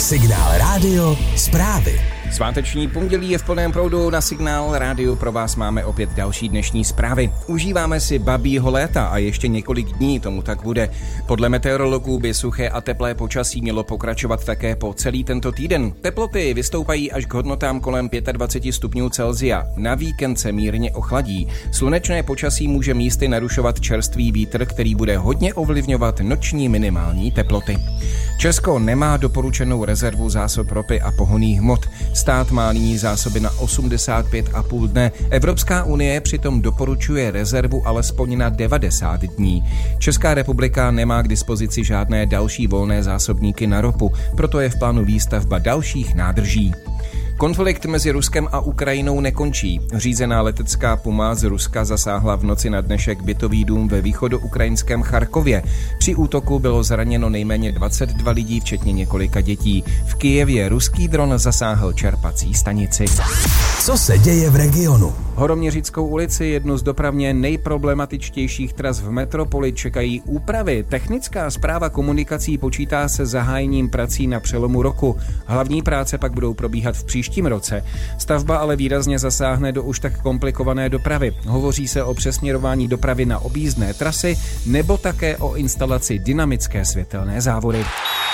Signál Rádio zprávy. Sváteční pondělí je v plném proudu, na Signál Rádiu pro vás máme opět další dnešní zprávy. Užíváme si babího léta a ještě několik dní tomu tak bude. Podle meteorologů by suché a teplé počasí mělo pokračovat také po celý tento týden. Teploty vystoupají až k hodnotám kolem 25 stupňů Celsia. Na víkend se mírně ochladí. Slunečné počasí může místy narušovat čerstvý vítr, který bude hodně ovlivňovat noční minimální teploty. Česko nemá doporučenou rezervu zásob ropy a pohonných hmot. Stát má nyní zásoby na 85,5 dne. Evropská unie přitom doporučuje rezervu alespoň na 90 dní. Česká republika nemá k dispozici žádné další volné zásobníky na ropu, proto je v plánu výstavba dalších nádrží. Konflikt mezi Ruskem a Ukrajinou nekončí. Řízená letecká Puma z Ruska zasáhla v noci na dnešek bytový dům ve východoukrajinském Charkově. Při útoku bylo zraněno nejméně 22 lidí, včetně několika dětí. V Kyjevě ruský dron zasáhl čerpací stanici. Co se děje v regionu? Horoměřickou ulici, jednu z dopravně nejproblematičtějších tras v metropoli, čekají úpravy. Technická správa komunikací počítá se zahájením prací na přelomu roku. Hlavní práce pak budou probíhat v příštím roce. Stavba ale výrazně zasáhne do už tak komplikované dopravy. Hovoří se o přesměrování dopravy na objízdné trasy nebo také o instalaci dynamické světelné závody.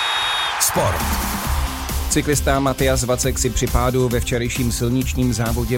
Sport. Cyklista Matyas Vacek si při pádu ve včerejším silničním závodě